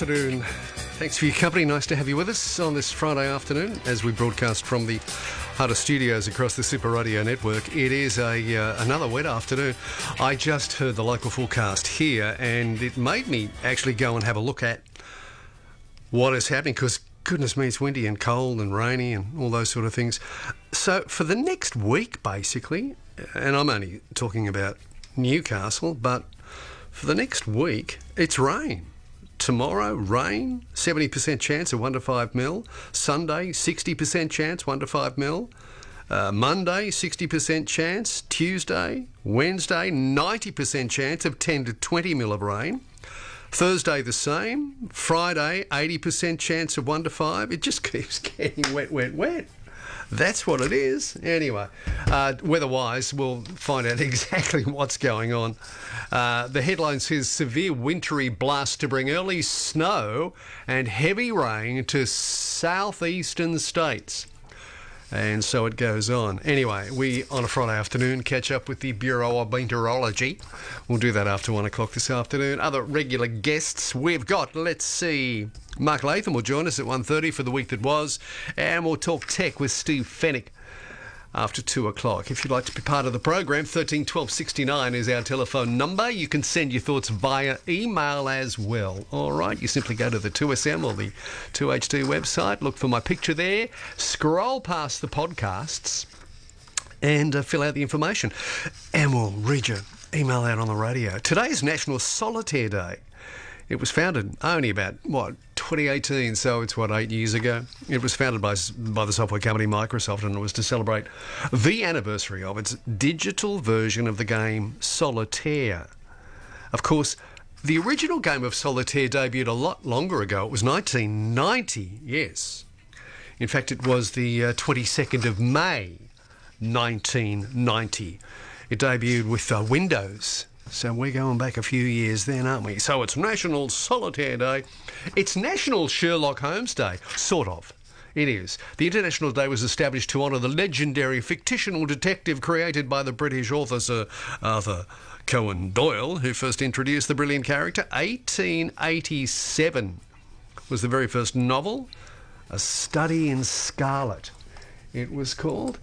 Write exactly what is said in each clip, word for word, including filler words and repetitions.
afternoon. Thanks for your company. Nice to have you with us on this Friday afternoon as we broadcast from the Hunter Studios across the Super Radio Network. It is a uh, another wet afternoon. I just heard the local forecast here and it made me actually go and have a look at what is happening because goodness me, it's windy and cold and rainy and all those sort of things. So for the next week, basically, and I'm only talking about Newcastle, but for the next week, it's rain. Tomorrow, rain, seventy percent chance of one to five mil. Sunday, sixty percent chance, one to five mil. Uh, Monday, sixty percent chance. Tuesday, Wednesday, ninety percent chance of ten to twenty mil of rain. Thursday, the same. Friday, eighty percent chance of one to five. It just keeps getting wet, wet, wet. That's what it is. Anyway, uh, weather-wise, we'll find out exactly what's going on. Uh, the headline says, severe wintry blast to bring early snow and heavy rain to southeastern states. And so it goes on. Anyway, we, on a Friday afternoon, catch up with the Bureau of Meteorology. We'll do that after one o'clock this afternoon. Other regular guests we've got, let's see, Mark Latham will join us at one thirty for the week that was, and we'll talk tech with Steve Fennick after two o'clock. If you'd like to be part of the program, thirteen twelve sixty-nine is our telephone number. You can send your thoughts via email as well. All right, you simply go to the two S M or the two H D website, look for my picture there, scroll past the podcasts and uh, fill out the information. And we'll read your email out on the radio. Today is National Solitaire Day. It was founded only about, what, twenty eighteen, so it's, what, eight years ago? It was founded by, by the software company Microsoft, and it was to celebrate the anniversary of its digital version of the game Solitaire. Of course, the original game of Solitaire debuted a lot longer ago. It was nineteen ninety, yes. In fact, it was the uh, twenty-second of May, nineteen ninety. It debuted with uh, Windows. So we're going back a few years then, aren't we? So it's National Solitaire Day. It's National Sherlock Holmes Day. Sort of. It is. The International Day was established to honour the legendary fictional detective created by the British author Sir Arthur Conan Doyle, who first introduced the brilliant character. eighteen eighty-seven was the very first novel, A Study in Scarlet, it was called.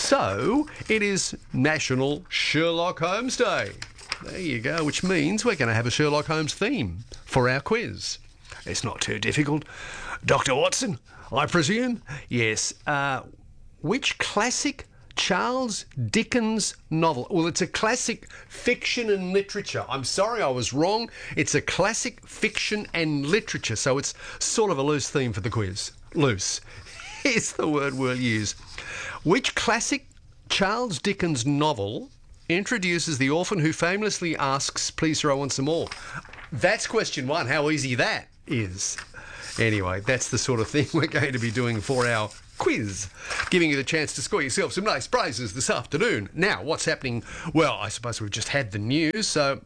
So it is National Sherlock Holmes Day. There you go, which means we're going to have a Sherlock Holmes theme for our quiz. It's not too difficult. Doctor Watson, I presume? Yes. Uh, which classic Charles Dickens novel? Well, it's a classic fiction and literature. I'm sorry, I was wrong. It's a classic fiction and literature, so it's sort of a loose theme for the quiz. Loose. Here's the word we'll use. Which classic Charles Dickens novel introduces the orphan who famously asks, please throw on some more? That's question one, how easy that is. Anyway, that's the sort of thing we're going to be doing for our quiz, giving you the chance to score yourself some nice prizes this afternoon. Now, what's happening? Well, I suppose we've just had the news, so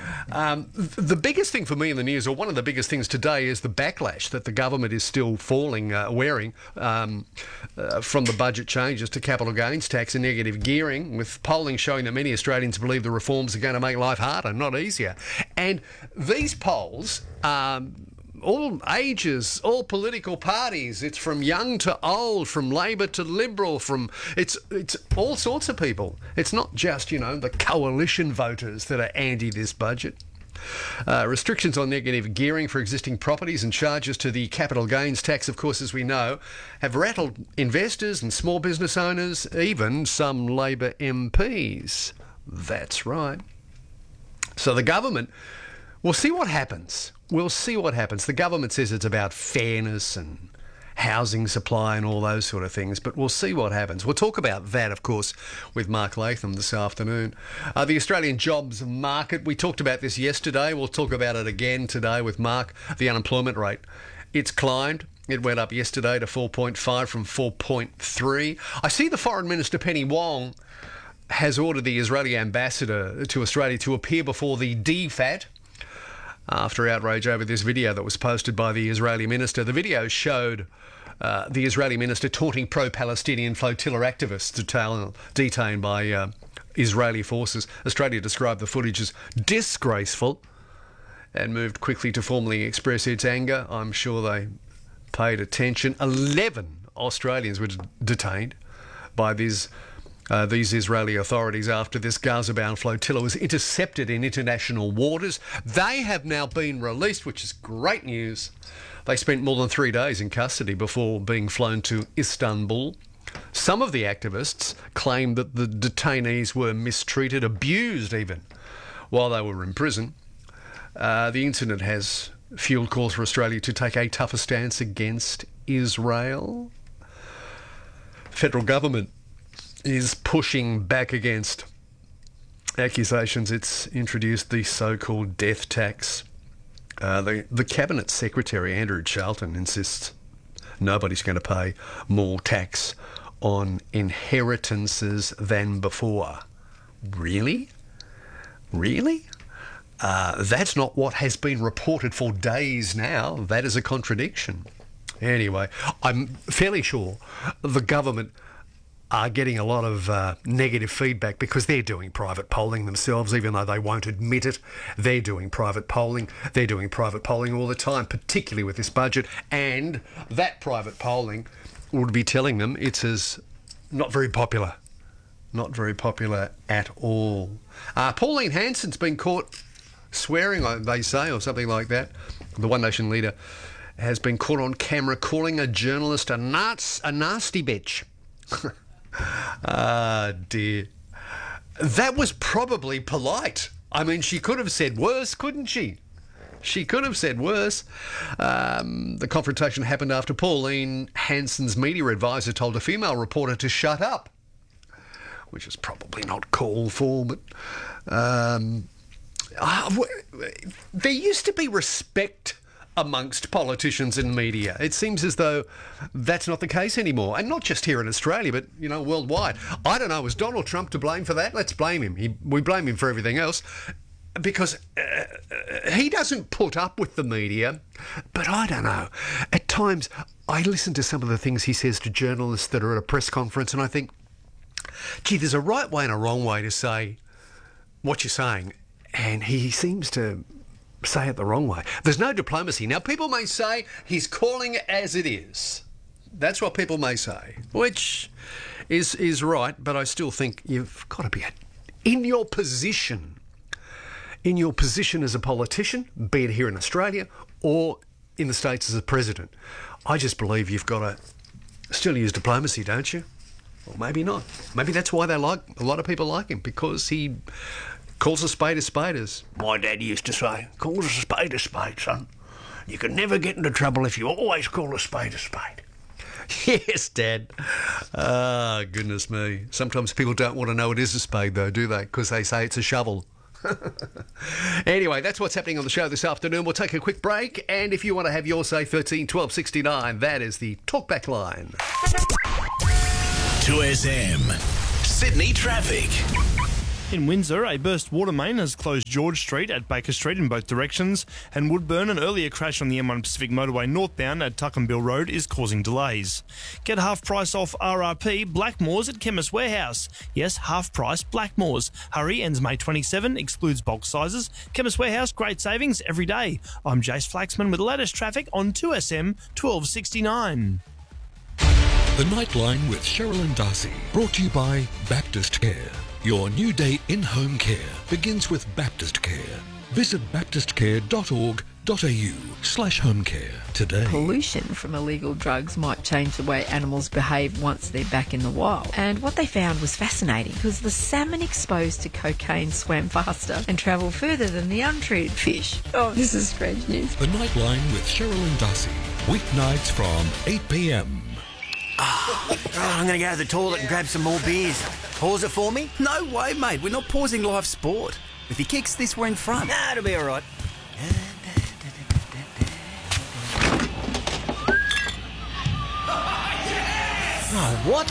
Um, the biggest thing for me in the news, or one of the biggest things today, is the backlash that the government is still falling, uh, wearing um, uh, from the budget changes to capital gains tax and negative gearing, with polling showing that many Australians believe the reforms are going to make life harder, not easier. And these polls, um, all ages, all political parties, it's from young to old, from Labor to Liberal, from it's it's all sorts of people. It's not just, you know, the coalition voters that are anti this budget. Uh, restrictions on negative gearing for existing properties and charges to the capital gains tax, of course, as we know, have rattled investors and small business owners, even some Labor M Ps. That's right. So the government, we'll see what happens. We'll see what happens. The government says it's about fairness and housing supply and all those sort of things, but we'll see what happens. We'll talk about that, of course, with Mark Latham this afternoon. Uh, the Australian jobs market, we talked about this yesterday. We'll talk about it again today with Mark. The unemployment rate, it's climbed. It went up yesterday to four point five from four point three. I see the Foreign Minister, Penny Wong, has ordered the Israeli ambassador to Australia to appear before the D FAT after outrage over this video that was posted by the Israeli minister. The video showed uh, the Israeli minister taunting pro-Palestinian flotilla activists detail, detained by uh, Israeli forces. Australia described the footage as disgraceful and moved quickly to formally express its anger. I'm sure they paid attention. Eleven Australians were d- detained by these uh, these Israeli authorities after this Gaza-bound flotilla was intercepted in international waters. They have now been released, which is great news. They spent more than three days in custody before being flown to Istanbul. Some of the activists claimed that the detainees were mistreated, abused even, while they were in prison. Uh, the incident has fueled calls for Australia to take a tougher stance against Israel. Federal government is pushing back against accusations it's introduced the so-called death tax. Uh, the, the Cabinet Secretary, Andrew Charlton, insists nobody's going to pay more tax on inheritances than before. Really? Really? Uh, that's not what has been reported for days now. That is a contradiction. Anyway, I'm fairly sure the government are getting a lot of uh, negative feedback because they're doing private polling themselves, even though they won't admit it. They're doing private polling. They're doing private polling all the time, particularly with this budget. And that private polling would be telling them it's as not very popular. Not very popular at all. Uh, Pauline Hanson's been caught swearing, they say, or something like that. The One Nation leader has been caught on camera calling a journalist a nuts, a nasty bitch. Ah, dear. That was probably polite. I mean, she could have said worse, couldn't she? She could have said worse. Um, the confrontation happened after Pauline Hanson's media advisor told a female reporter to shut up, which is probably not called for, but... Um, Uh, there used to be respect amongst politicians and media. It seems as though that's not the case anymore. And not just here in Australia, but, you know, worldwide. I don't know, is Donald Trump to blame for that? Let's blame him. He, we blame him for everything else because uh, he doesn't put up with the media. But I don't know. At times, I listen to some of the things he says to journalists that are at a press conference and I think, gee, there's a right way and a wrong way to say what you're saying. And he seems to say it the wrong way. There's no diplomacy. Now, people may say he's calling it as it is. That's what people may say, which is is right, but I still think you've got to be in your position, in your position as a politician, be it here in Australia or in the States as a president. I just believe you've got to still use diplomacy, don't you? Or maybe not. Maybe that's why they like a lot of people like him, because he calls a spade a spade, as my dad used to say. Calls a spade a spade, son. You can never get into trouble if you always call a spade a spade. Yes, Dad. Ah, goodness me. Sometimes people don't want to know it is a spade, though, do they? Because they say it's a shovel. Anyway, that's what's happening on the show this afternoon. We'll take a quick break, and if you want to have your say, thirteen twelve sixty-nine, that is the talkback line. two S M Sydney traffic. In Windsor, a burst water main has closed George Street at Baker Street in both directions, and Woodburn, an earlier crash on the M one Pacific motorway northbound at Tuckenbill Road, is causing delays. Get half price off R R P Blackmores at Chemist Warehouse. Yes, half price Blackmores. Hurry, ends May twenty-seventh, excludes bulk sizes. Chemist Warehouse, great savings every day. I'm Jace Flaxman with the latest traffic on two S M twelve sixty-nine. The Nightline with Cheryl and Darcy, brought to you by Baptist Care. Your new day in-home care begins with Baptist Care. Visit baptistcare.org.au slash home care today. Pollution from illegal drugs might change the way animals behave once they're back in the wild. And what they found was fascinating, because the salmon exposed to cocaine swam faster and travelled further than the untreated fish. Oh, this is strange news. The Nightline with Cheryl and Darcy, weeknights from eight p.m. Oh, I'm going to go to the toilet and grab some more beers. Pause it for me? No way, mate. We're not pausing live sport. If he kicks this, we're in front. Nah, it'll be all right. Oh, what?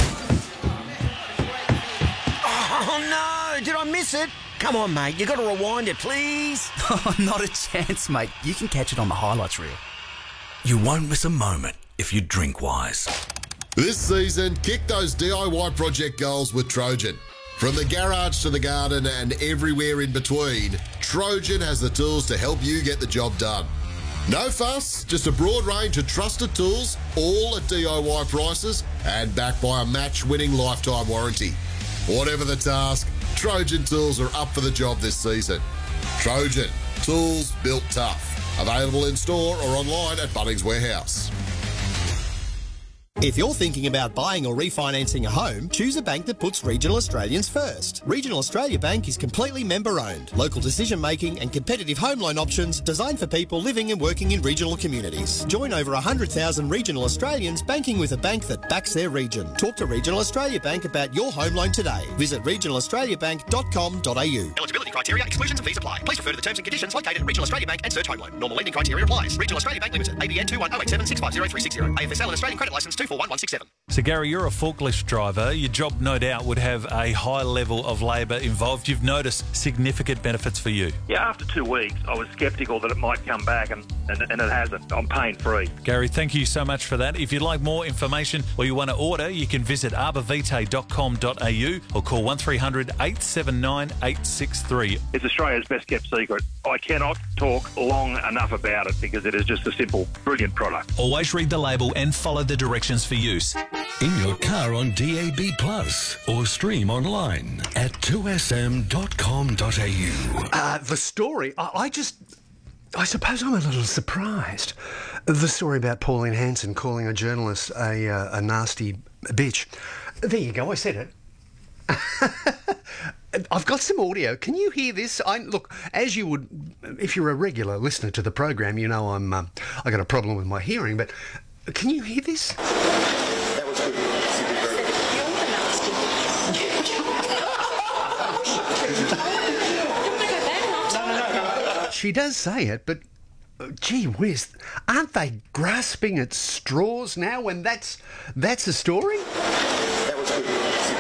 Oh, no. Did I miss it? Come on, mate. You got to rewind it, please. Oh, not a chance, mate. You can catch it on the highlights reel. You won't miss a moment if you drink wise. This season, kick those D I Y project goals with Trojan. From the garage to the garden and everywhere in between, Trojan has the tools to help you get the job done. No fuss, just a broad range of trusted tools, all at D I Y prices and backed by a match-winning lifetime warranty. Whatever the task, Trojan tools are up for the job this season. Trojan, tools built tough. Available in store or online at Bunnings Warehouse. If you're thinking about buying or refinancing a home, choose a bank that puts Regional Australians first. Regional Australia Bank is completely member-owned. Local decision-making and competitive home loan options designed for people living and working in regional communities. Join over one hundred thousand regional Australians banking with a bank that backs their region. Talk to Regional Australia Bank about your home loan today. Visit regional australia bank dot com dot a u. Eligibility criteria, exclusions and fees apply. Please refer to the terms and conditions located at Regional Australia Bank and search home loan. Normal lending criteria applies. Regional Australia Bank Limited. A B N two one zero eight seven six five zero three six zero. A F S L and Australian Credit Licence two four one one six seven. So, Gary, you're a forklift driver. Your job, no doubt, would have a high level of labour involved. You've noticed significant benefits for you. Yeah, after two weeks, I was sceptical that it might come back, and, and, and it hasn't. I'm pain-free. Gary, thank you so much for that. If you'd like more information or you want to order, you can visit arborvitae dot com dot a u or call one three hundred eight seven nine eight six three. It's Australia's best-kept secret. I cannot talk long enough about it because it is just a simple, brilliant product. Always read the label and follow the directions for use. In your car on D A B Plus or stream online at two s m dot com dot a u. Uh, the story, I, I just, I suppose I'm a little surprised. The story about Pauline Hanson calling a journalist a, uh, a nasty bitch. There you go, I said it. I've got some audio. Can you hear this? I, look, as you would, if you're a regular listener to the program, you know I'm, uh, I got a problem with my hearing, but can you hear this? That was good. She does say it, but uh, gee whiz, aren't they grasping at straws now when that's that's a story? That was good.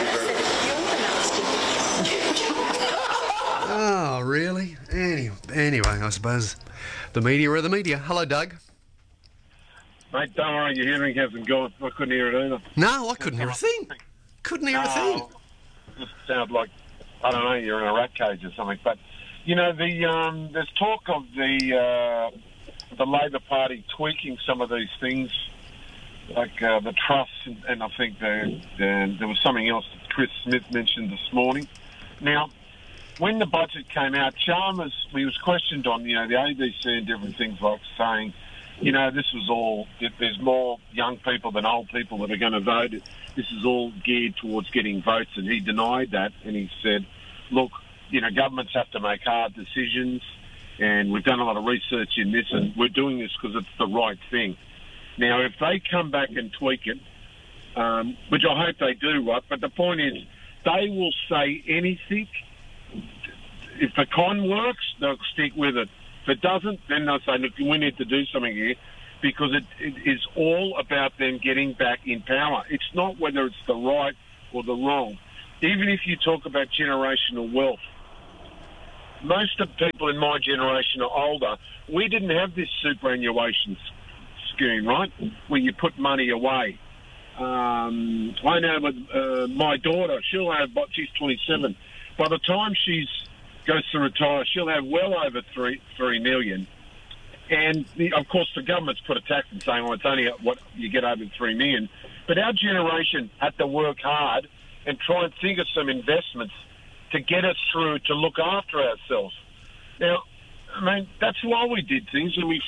Oh, really? Anyway, anyway, I suppose the media are the media. Hello, Doug. Mate, don't worry, your hearing hasn't gone. I couldn't hear it either. No, I couldn't hear a thing. Couldn't hear a thing. It just sounded like, I don't know, you're in a rat cage or something. But, you know, the um, there's talk of the uh, the Labor Party tweaking some of these things, like uh, the trusts, and, and I think the, the, there was something else that Chris Smith mentioned this morning. Now, when the budget came out, Chalmers, he was questioned on, you know, the A B C and different things, like saying, you know, this was all, there's more young people than old people that are going to vote. This is all geared towards getting votes, and he denied that, and he said, look, you know, governments have to make hard decisions, and we've done a lot of research in this, and we're doing this because it's the right thing. Now, if they come back and tweak it, um, which I hope they do, right, but the point is, they will say anything. If the con works, they'll stick with it. If it doesn't, then they'll say, look, we need to do something here, because it, it is all about them getting back in power. It's not whether it's the right or the wrong. Even if you talk about generational wealth, most of the people in my generation are older. We didn't have this superannuation scheme, right, where you put money away. Um, I know with uh, my daughter, she'll have, she's twenty-seven. By the time she's goes to retire, she'll have well over three three million. And the, of course, the government's put a tax in saying, well, it's only what you get over three million. But our generation had to work hard and try and think of some investments to get us through to look after ourselves. Now, I mean, that's why we did things, and we